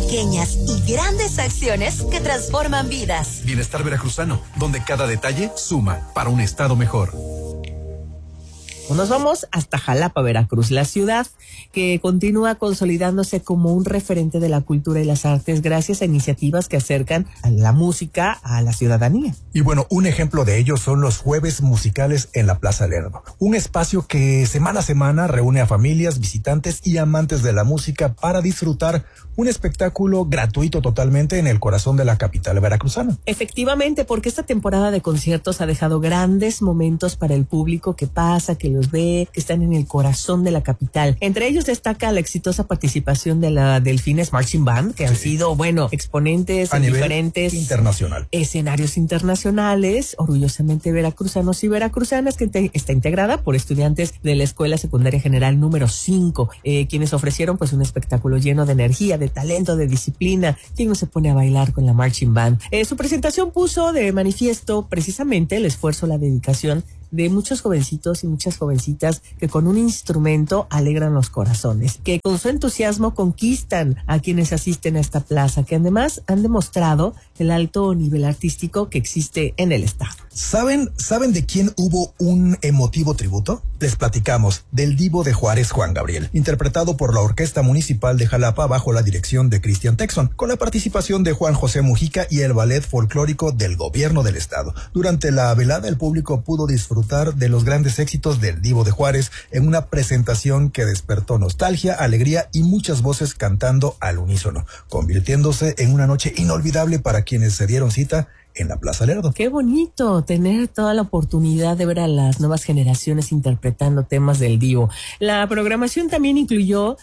pequeñas y grandes acciones que transforman vidas. Bienestar veracruzano, donde cada detalle suma para un estado mejor. Nos vamos hasta Jalapa, Veracruz, la ciudad que continúa consolidándose como un referente de la cultura y las artes gracias a iniciativas que acercan a la música a la ciudadanía. Y bueno, un ejemplo de ello son los jueves musicales en la Plaza Lerdo, un espacio que semana a semana reúne a familias, visitantes y amantes de la música para disfrutar un espectáculo gratuito totalmente en el corazón de la capital veracruzana. Efectivamente, porque esta temporada de conciertos ha dejado grandes momentos para el público que pasa, que los ve, que están en el corazón de la capital. Entre ellos destaca la exitosa participación de la Delfines Marching Band, que han sido, exponentes en diferentes internacional. Escenarios internacionales, orgullosamente veracruzanos y veracruzanas, que está integrada por estudiantes de la Escuela Secundaria General número 5, quienes ofrecieron pues un espectáculo lleno de energía, de talento, de disciplina. ¿Quién no se pone a bailar con la Marching Band? Su presentación puso de manifiesto precisamente el esfuerzo, la dedicación de muchos jovencitos y muchas jovencitas que con un instrumento alegran los corazones, que con su entusiasmo conquistan a quienes asisten a esta plaza, que además han demostrado el alto nivel artístico que existe en el estado. ¿Saben de quién hubo un emotivo tributo? Les platicamos del Divo de Juárez, Juan Gabriel, interpretado por la Orquesta Municipal de Jalapa bajo la dirección de Cristian Texon, con la participación de Juan José Mujica y el Ballet Folclórico del Gobierno del Estado. Durante la velada, el público pudo disfrutar de los grandes éxitos del Divo de Juárez en una presentación que despertó nostalgia, alegría y muchas voces cantando al unísono, convirtiéndose en una noche inolvidable para quienes se dieron cita en la Plaza Lerdo. Qué bonito tener toda la oportunidad de ver a las nuevas generaciones interpretando temas del Divo. La programación también incluyó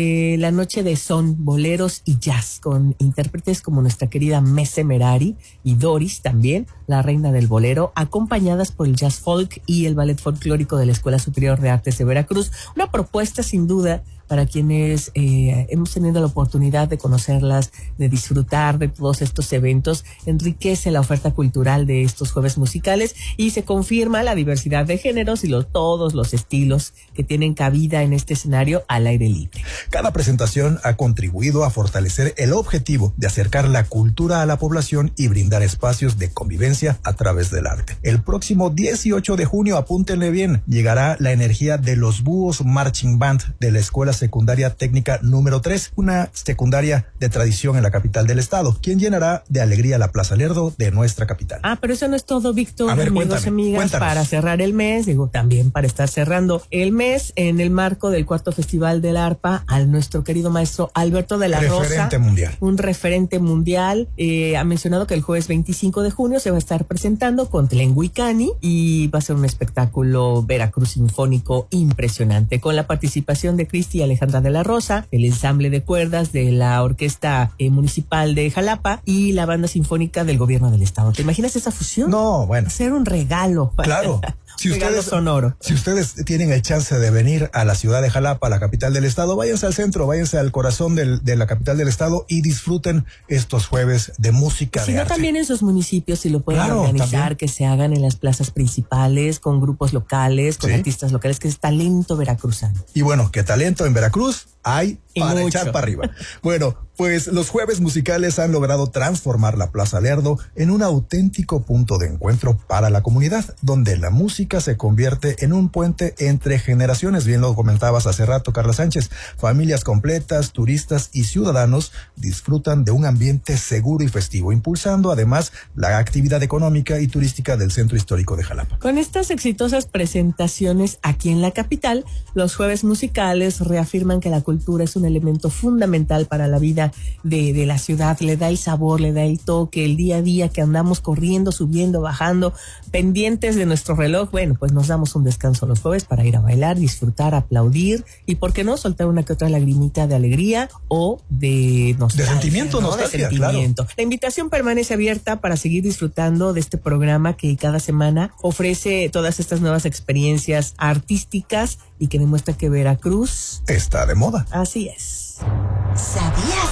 la noche de son, boleros y jazz, con intérpretes como nuestra querida Mese Merari y Doris también, la reina del bolero, acompañadas por el jazz folk y el ballet folclórico de la Escuela Superior de Artes de Veracruz. Una propuesta sin duda para quienes hemos tenido la oportunidad de conocerlas, de disfrutar de todos estos eventos. Enriquece la oferta cultural de estos jueves musicales y se confirma la diversidad de géneros y todos los estilos que tienen cabida en este escenario al aire libre. Cada presentación ha contribuido a fortalecer el objetivo de acercar la cultura a la población y brindar espacios de convivencia a través del arte. El próximo 18 de junio, apúntenle bien, llegará la energía de los Búhos Marching Band de la Escuela Secundaria Técnica número 3, una secundaria de tradición en la capital del estado, quien llenará de alegría la Plaza Lerdo de nuestra capital. Pero eso no es todo, Víctor. Amigos y amigas, cuéntanos. Para cerrar el mes, también para estar cerrando el mes en el marco del 4º Festival del Arpa, al nuestro querido maestro Alberto de la Rosa, un referente mundial, ha mencionado que el jueves 25 de junio se va a estar presentando con Tlenguicani y va a ser un espectáculo Veracruz sinfónico impresionante, con la participación de Cristi Alejandra de la Rosa, el ensamble de cuerdas de la Orquesta Municipal de Jalapa y la Banda Sinfónica del Gobierno del Estado. ¿Te imaginas esa fusión? No, bueno. Ser un regalo. Claro. Si ustedes, sonoro. Si ustedes tienen el chance de venir a la ciudad de Jalapa, la capital del estado, váyanse al centro, váyanse al corazón de la capital del estado y disfruten estos jueves de música de arte. También en sus municipios, si lo pueden organizar, también, que se hagan en las plazas principales, con grupos locales, con artistas locales, que es talento veracruzano. Y bueno, ¿qué talento en Veracruz hay para echar para arriba? Bueno, pues los jueves musicales han logrado transformar la Plaza Lerdo en un auténtico punto de encuentro para la comunidad, donde la música se convierte en un puente entre generaciones. Bien lo comentabas hace rato, Carla Sánchez. Familias completas, turistas y ciudadanos disfrutan de un ambiente seguro y festivo, impulsando además la actividad económica y turística del centro histórico de Jalapa. Con estas exitosas presentaciones aquí en la capital, los jueves musicales reafirman que la cultura es un elemento fundamental para la vida de la ciudad. Le da el sabor, le da el toque, el día a día que andamos corriendo, subiendo, bajando, pendientes de nuestro reloj. Bueno, pues nos damos un descanso los jueves para ir a bailar, disfrutar, aplaudir y, ¿por qué no?, soltar una que otra lagrimita de alegría o de nostalgia, de sentimiento, ¿no? Nostalgia, claro. La invitación permanece abierta para seguir disfrutando de este programa que cada semana ofrece todas estas nuevas experiencias artísticas y que demuestra que Veracruz está de moda. Así es. ¿Sabías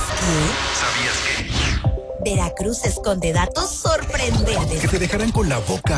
que Veracruz esconde datos sorprendentes que te dejarán con la boca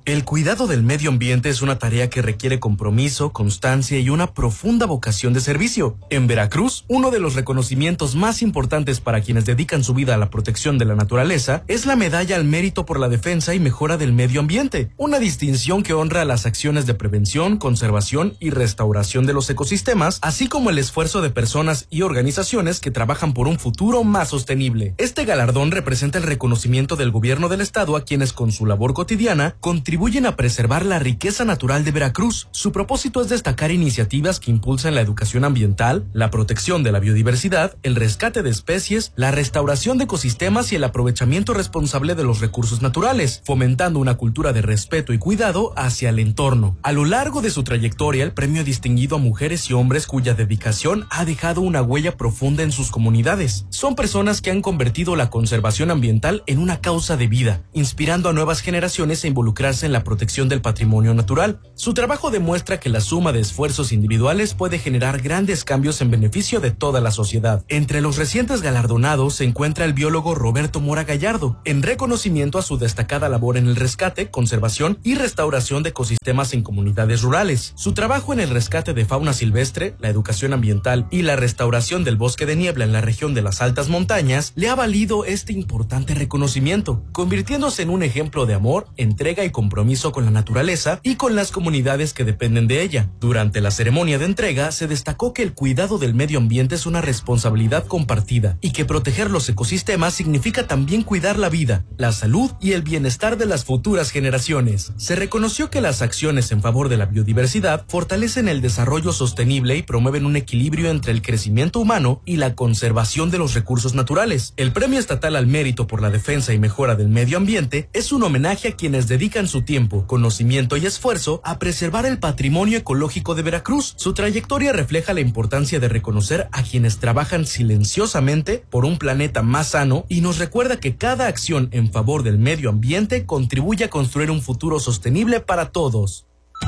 El cuidado del medio ambiente es una tarea que requiere compromiso, constancia y una profunda vocación de servicio. En Veracruz, uno de los reconocimientos más importantes para quienes dedican su vida a la protección de la naturaleza es la Medalla al Mérito por la Defensa y Mejora del Medio Ambiente, una distinción que honra las acciones de prevención, conservación y restauración de los ecosistemas, así como el esfuerzo de personas y organizaciones que trabajan por un futuro más sostenible. Este galardón representa el reconocimiento del gobierno del estado a quienes con su labor cotidiana contribuyen a preservar la riqueza natural de Veracruz. Su propósito es destacar iniciativas que impulsan la educación ambiental, la protección de la biodiversidad, el rescate de especies, la restauración de ecosistemas y el aprovechamiento responsable de los recursos naturales, fomentando una cultura de respeto y cuidado hacia el entorno. A lo largo de su trayectoria, el premio ha distinguido a mujeres y hombres cuya dedicación ha dejado una huella profunda en sus comunidades. Son personas que han convertido la conservación ambiental en una causa de vida, inspirando a nuevas generaciones a involucrarse en la protección del patrimonio natural. Su trabajo demuestra que la suma de esfuerzos individuales puede generar grandes cambios en beneficio de toda la sociedad. Entre los recientes galardonados se encuentra el biólogo Roberto Mora Gallardo, en reconocimiento a su destacada labor en el rescate, conservación y restauración de ecosistemas en comunidades rurales. Su trabajo en el rescate de fauna silvestre, la educación ambiental y la restauración del bosque de niebla en la región de las altas montañas le ha valido este importante reconocimiento, convirtiéndose en un ejemplo de amor, entrega y compromiso con la naturaleza y con las comunidades que dependen de ella. Durante la ceremonia de entrega se destacó que el cuidado del medio ambiente es una responsabilidad compartida y que proteger los ecosistemas significa también cuidar la vida, la salud y el bienestar de las futuras generaciones. Se reconoció que las acciones en favor de la biodiversidad fortalecen el desarrollo sostenible y promueven un equilibrio entre el crecimiento humano y la conservación de los recursos naturales. El Premio Estatal al Mérito por la Defensa y Mejora del Medio Ambiente es un homenaje a quienes dedican su tiempo, conocimiento y esfuerzo a preservar el patrimonio ecológico de Veracruz. Su trayectoria refleja la importancia de reconocer a quienes trabajan silenciosamente por un planeta más sano y nos recuerda que cada acción en favor del medio ambiente contribuye a construir un futuro sostenible para todos.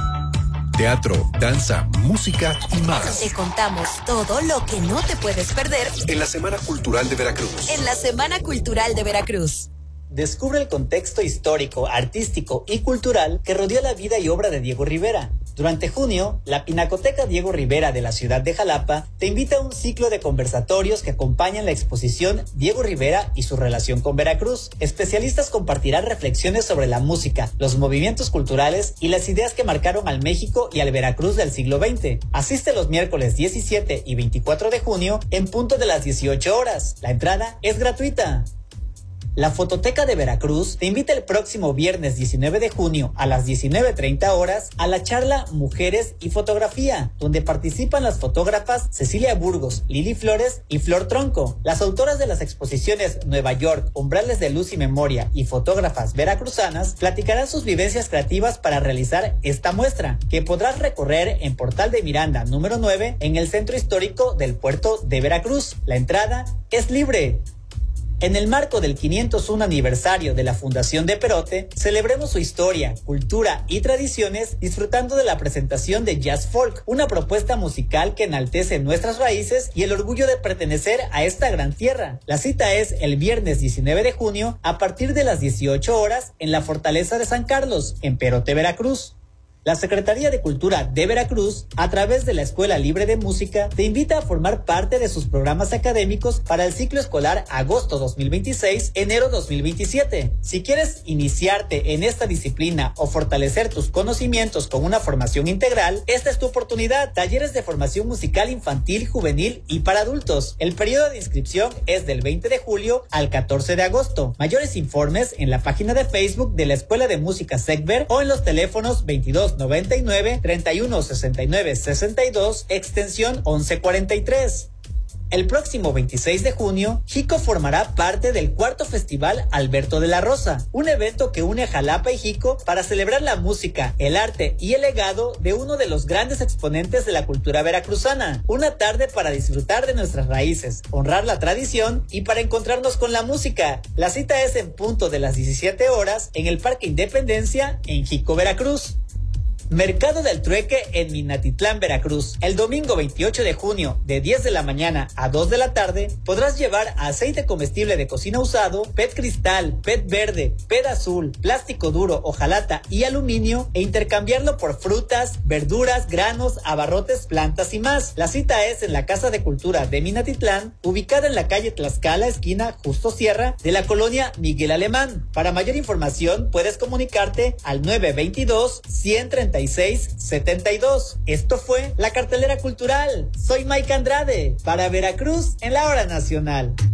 Teatro, danza, música y más. Te contamos todo lo que no te puedes perder En la Semana Cultural de Veracruz. en la Semana Cultural de Veracruz. Descubre el contexto histórico, artístico y cultural que rodeó la vida y obra de Diego Rivera. Durante junio, la Pinacoteca Diego Rivera de la ciudad de Jalapa te invita a un ciclo de conversatorios que acompañan la exposición Diego Rivera y su relación con Veracruz. Especialistas compartirán reflexiones sobre la música, los movimientos culturales y las ideas que marcaron al México y al Veracruz del siglo XX. Asiste los miércoles 17 y 24 de junio en punto de las 18 horas. La entrada es gratuita. La Fototeca de Veracruz te invita el próximo viernes 19 de junio a las 19:30 horas a la charla Mujeres y Fotografía, donde participan las fotógrafas Cecilia Burgos, Lili Flores y Flor Tronco. Las autoras de las exposiciones Nueva York, Umbrales de Luz y Memoria y Fotógrafas Veracruzanas platicarán sus vivencias creativas para realizar esta muestra, que podrás recorrer en Portal de Miranda número 9 en el centro histórico del puerto de Veracruz. La entrada es libre. En el marco del 501 aniversario de la Fundación de Perote, celebremos su historia, cultura y tradiciones disfrutando de la presentación de Jazz Folk, una propuesta musical que enaltece nuestras raíces y el orgullo de pertenecer a esta gran tierra. La cita es el viernes 19 de junio a partir de las 18 horas en la Fortaleza de San Carlos, en Perote, Veracruz. La Secretaría de Cultura de Veracruz, a través de la Escuela Libre de Música, te invita a formar parte de sus programas académicos para el ciclo escolar agosto 2026-enero 2027. Si quieres iniciarte en esta disciplina o fortalecer tus conocimientos con una formación integral, esta es tu oportunidad. Talleres de formación musical infantil, juvenil y para adultos. El periodo de inscripción es del 20 de julio al 14 de agosto. Mayores informes en la página de Facebook de la Escuela de Música SECBER o en los teléfonos 2299-3169-62, extensión 1143. El próximo 26 de junio, Jico formará parte del cuarto Festival Alberto de la Rosa, un evento que une a Jalapa y Jico para celebrar la música, el arte y el legado de uno de los grandes exponentes de la cultura veracruzana. Una tarde para disfrutar de nuestras raíces, honrar la tradición y para encontrarnos con la música. La cita es en punto de las 17 horas en el Parque Independencia en Jico, Veracruz. Mercado del Trueque en Minatitlán, Veracruz. El domingo 28 de junio, de 10 de la mañana a 2 de la tarde, podrás llevar aceite comestible de cocina usado, PET cristal, PET verde, PET azul, plástico duro, hojalata y aluminio e intercambiarlo por frutas, verduras, granos, abarrotes, plantas y más. La cita es en la Casa de Cultura de Minatitlán, ubicada en la calle Tlaxcala, esquina Justo Sierra, de la colonia Miguel Alemán. Para mayor información puedes comunicarte al 922-136-72. Esto fue la cartelera cultural. Soy Mike Andrade para Veracruz en la Hora Nacional.